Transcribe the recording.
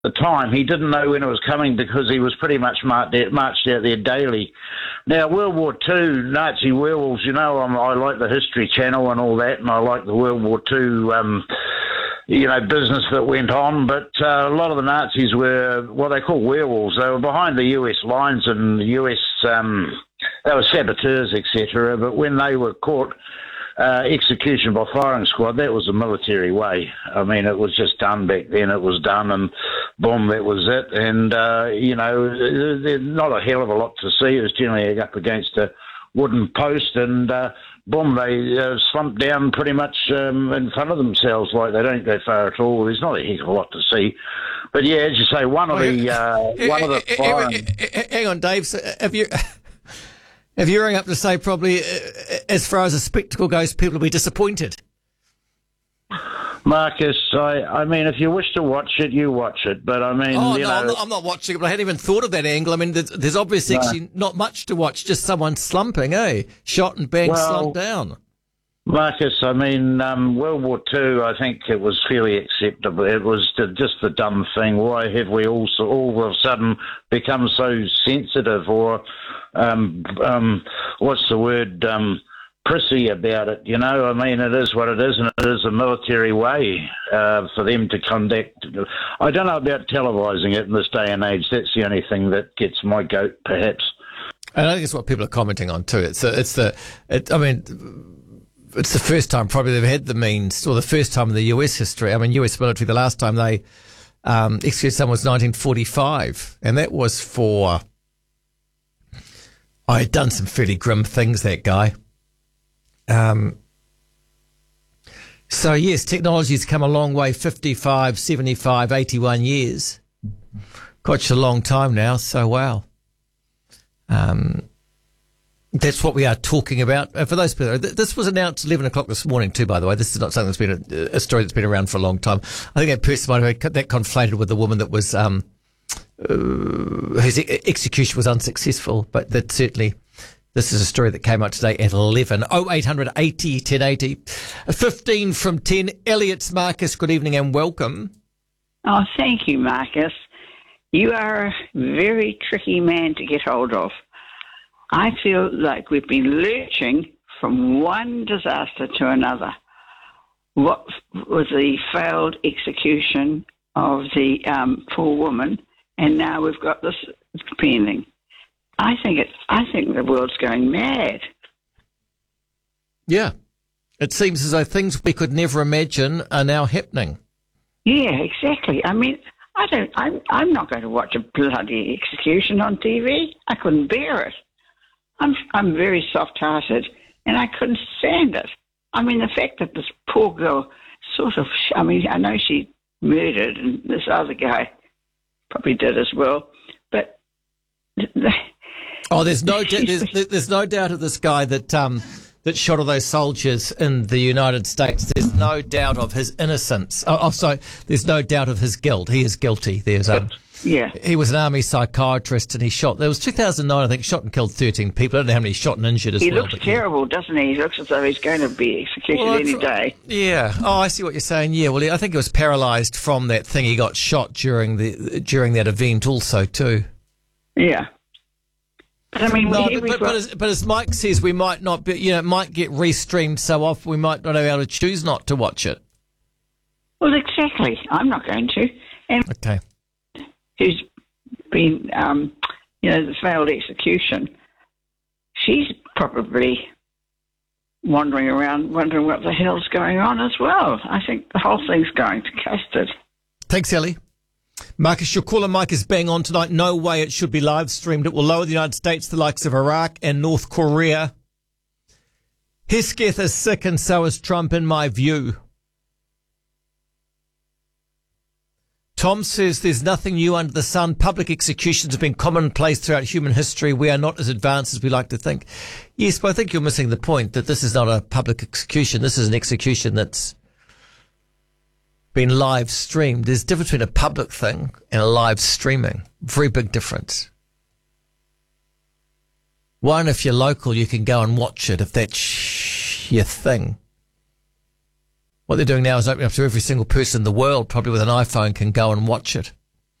the time. He didn't know when it was coming because he was pretty much marched out there daily. Now, World War II, Nazi werewolves, I like the History Channel and all that, and I like the World War II, business that went on, but a lot of the Nazis were what they call werewolves. They were behind the US lines and the US, they were saboteurs, etc., but when they were caught, execution by firing squad, that was a military way. I mean, it was just done back then. It was done, and boom, that was it. And, there's not a hell of a lot to see. It was generally up against a wooden post, and boom, they slumped down pretty much in front of themselves, like they don't go far at all. There's not a heck of a lot to see. But yeah, as you say, one of the firing... Hang on, Dave. So if you rang up to say probably as far as a spectacle goes, people will be disappointed. Marcus, I mean, if you wish to watch it, you watch it. But I mean, I'm not watching it. But I hadn't even thought of that angle. I mean, there's obviously actually not much to watch. Just someone slumping, shot and bang, slumped down. Marcus, I mean, World War II, I think it was fairly acceptable. It was just the dumb thing. Why have we all of a sudden become so sensitive or, what's the word, prissy about it? I mean, it is what it is, and it is a military way for them to conduct. I don't know about televising it in this day and age. That's the only thing that gets my goat, perhaps. And I think it's what people are commenting on too. It's the first time probably they've had the means, or the first time in the US history. I mean, US military, the last time they executed someone was 1945, and that was for... I had done some fairly grim things, that guy. So, yes, technology's come a long way, 55, 75, 81 years. Quite a long time now, so wow. That's what we are talking about. For those people, this was announced 11 o'clock this morning too, by the way. This is not something that's been a story that's been around for a long time. I think that person might have had that conflated with the woman that was, whose execution was unsuccessful, but that certainly, this is a story that came out today at 11. 0800 80 1080. 15 from 10. Elliot's Marcus, good evening and welcome. Oh, thank you, Marcus. You are a very tricky man to get hold of. I feel like we've been lurching from one disaster to another. What was the failed execution of the poor woman, and now we've got this pending. I think the world's going mad. Yeah. It seems as though things we could never imagine are now happening. Yeah, exactly. I mean, I'm not going to watch a bloody execution on TV. I couldn't bear it. I'm very soft-hearted, and I couldn't stand it. I mean, the fact that this poor girl I know she murdered, and this other guy probably did as well, but... there's no doubt of this guy that shot all those soldiers in the United States. There's no doubt of his innocence. Sorry, there's no doubt of his guilt. He is guilty. Yeah. He was an army psychiatrist, and there was 2009, I think, shot and killed 13 people. I don't know how many shot and injured as well. He looks terrible, doesn't he? He looks as though he's going to be executed any day. Yeah. Oh, I see what you're saying. Yeah, well, I think he was paralysed from that thing. He got shot during that event also, too. Yeah. But I mean, but as Mike says, we might not be, it might get restreamed so often we might not be able to choose not to watch it. Well, exactly. I'm not going to. And okay. Who's been, the failed execution, she's probably wandering around wondering what the hell's going on as well. I think the whole thing's going to custard. Thanks, Ellie. Marcus, your caller Mike is bang on tonight. No way it should be live streamed. It will lower the United States to the likes of Iraq and North Korea. Hesketh is sick and so is Trump, in my view. Tom says there's nothing new under the sun. Public executions have been commonplace throughout human history. We are not as advanced as we like to think. Yes, but I think you're missing the point that this is not a public execution. This is an execution that's been live streamed. There's a difference between a public thing and a live streaming. Very big difference. One, if you're local, you can go and watch it if that's your thing. What they're doing now is opening up to every single person in the world, probably with an iPhone, can go and watch it.